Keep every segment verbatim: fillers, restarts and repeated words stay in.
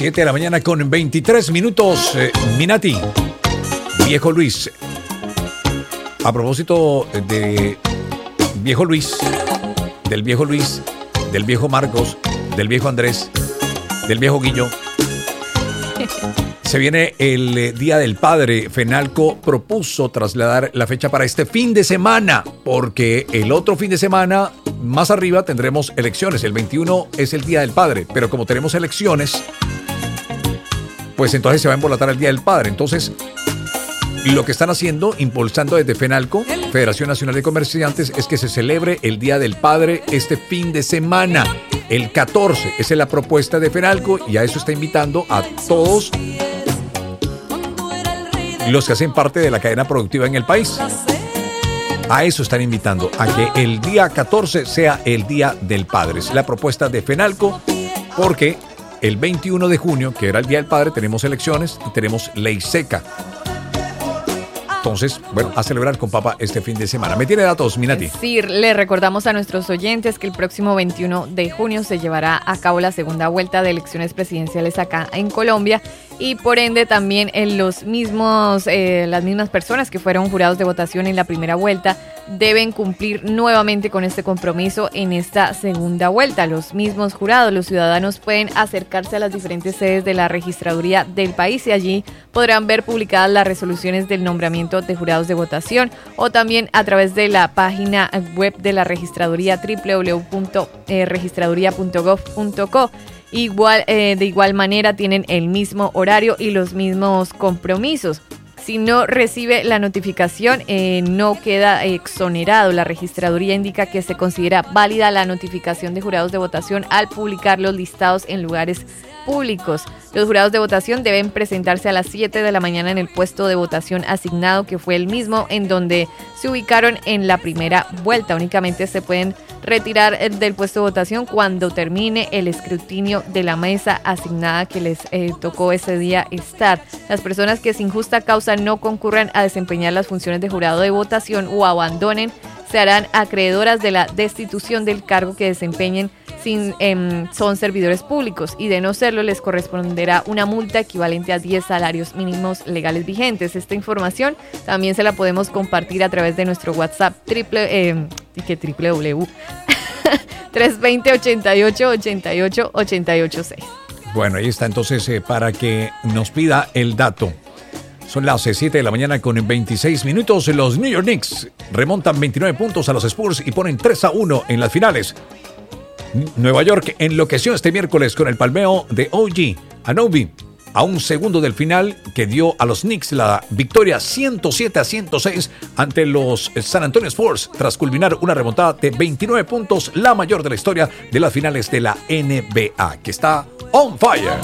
siete de la mañana con veintitrés minutos. Eh, Minati, Viejo Luis. A propósito de Viejo Luis, del Viejo Luis, del Viejo Marcos, del Viejo Andrés, del Viejo Guillo. Se viene el eh, Día del Padre. Fenalco propuso trasladar la fecha para este fin de semana, porque el otro fin de semana, más arriba, tendremos elecciones. El veintiuno es el Día del Padre, pero como tenemos elecciones, pues entonces se va a embolatar el Día del Padre. Entonces, lo que están haciendo, impulsando desde Fenalco, Federación Nacional de Comerciantes, es que se celebre el Día del Padre este fin de semana, el catorce. Esa es la propuesta de Fenalco y a eso está invitando a todos los que hacen parte de la cadena productiva en el país. A eso están invitando, a que el día catorce sea el Día del Padre. Es la propuesta de Fenalco, porque el veintiuno de junio, que era el Día del Padre, tenemos elecciones y tenemos ley seca. Entonces, bueno, a celebrar con papá este fin de semana. ¿Me tiene datos, Minati? Sí, le recordamos a nuestros oyentes que el próximo veintiuno de junio se llevará a cabo la segunda vuelta de elecciones presidenciales acá en Colombia y por ende también en los mismos, eh, las mismas personas que fueron jurados de votación en la primera vuelta deben cumplir nuevamente con este compromiso en esta segunda vuelta. Los mismos jurados, los ciudadanos pueden acercarse a las diferentes sedes de la registraduría del país y allí podrán ver publicadas las resoluciones del nombramiento de jurados de votación o también a través de la página web de la registraduría doble u doble u doble u punto registraduría punto gov punto co. Igual, eh, de igual manera tienen el mismo horario y los mismos compromisos. Si no recibe la notificación, eh, no queda exonerado. La registraduría indica que se considera válida la notificación de jurados de votación al publicar los listados en lugares públicos. Los jurados de votación deben presentarse a las siete de la mañana en el puesto de votación asignado, que fue el mismo en donde se ubicaron en la primera vuelta. Únicamente se pueden retirar del puesto de votación cuando termine el escrutinio de la mesa asignada que les eh, tocó ese día estar. Las personas que sin justa causa no concurran a desempeñar las funciones de jurado de votación o abandonen se harán acreedoras de la destitución del cargo que desempeñen sin eh, son servidores públicos y de no serlo les corresponderá una multa equivalente a diez salarios mínimos legales vigentes. Esta información también se la podemos compartir a través de nuestro WhatsApp triple eh, que triple w tres dos cero, ochenta y ocho, ochenta y ocho, ochenta y ocho seis. Bueno, ahí está entonces eh, para que nos pida el dato. Son las siete de la mañana con veintiséis minutos. Los New York Knicks remontan veintinueve puntos a los Spurs y ponen tres a uno en las finales. Nueva York enloqueció este miércoles con el palmeo de O G Anunoby a un segundo del final, que dio a los Knicks la victoria ciento siete a ciento seis ante los San Antonio Spurs tras culminar una remontada de veintinueve puntos, la mayor de la historia de las finales de la N B A, que está on fire.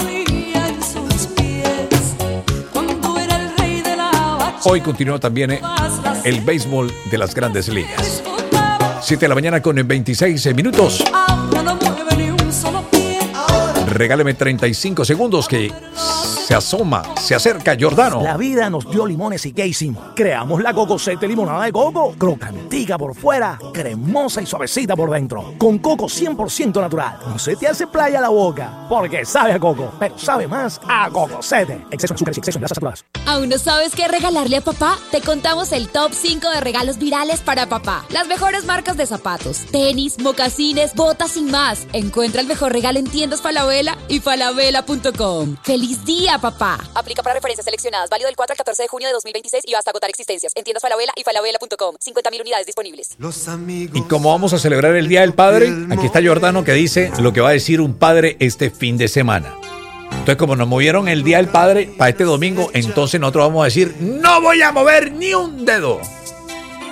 Hoy continúa también el béisbol de las Grandes Ligas. siete de la mañana con veintiséis minutos. Regáleme treinta y cinco segundos que se asoma, se acerca Giordano. La vida nos dio limones y ¿qué hicimos? Creamos la Coco Sete limonada de coco, crocantica por fuera, cremosa y suavecita por dentro, con coco cien por ciento natural. No se te hace playa la boca, porque sabe a coco, pero sabe más a Coco Sete. Exceso de azúcar y exceso de grasas saturadas. ¿Aún no sabes qué regalarle a papá? Te contamos el top cinco de regalos virales para papá. Las mejores marcas de zapatos, tenis, mocasines, botas y más. Encuentra el mejor regalo en tiendas Falabella y falabella punto com. ¡Feliz día, papá! Aplica para referencias seleccionadas. Válido del cuatro al catorce de junio de dos mil veintiséis y hasta agotar existencias. En tiendas Falabella y falabella punto com. cincuenta mil unidades disponibles. Y como vamos a celebrar el Día del Padre, aquí está Giordano que dice lo que va a decir un padre este fin de semana. Entonces, como nos movieron el Día del Padre para este domingo, entonces nosotros vamos a decir: no voy a mover ni un dedo.